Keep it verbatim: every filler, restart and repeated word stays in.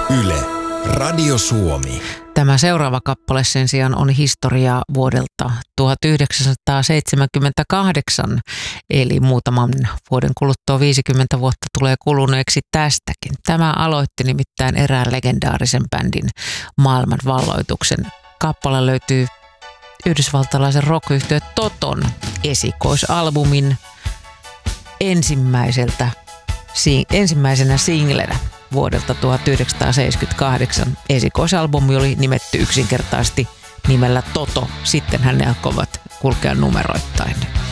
Yle, Radio Suomi. Tämä seuraava kappale sen sijaan on historiaa vuodelta tuhatyhdeksänsataaseitsemänkymmentäkahdeksan, eli muutaman vuoden kuluttua viisikymmentä vuotta tulee kuluneeksi tästäkin. Tämä aloitti nimittäin erään legendaarisen bändin maailmanvalloituksen. Kappale löytyy yhdysvaltalaisen rock-yhtye Toton esikoisalbumin ensimmäiseltä, ensimmäisenä singlenä vuodelta tuhatyhdeksänsataaseitsemänkymmentäkahdeksan. Esikoisalbumi oli nimetty yksinkertaisesti nimellä Toto. Sitten hän alkoivat kulkea numeroittain.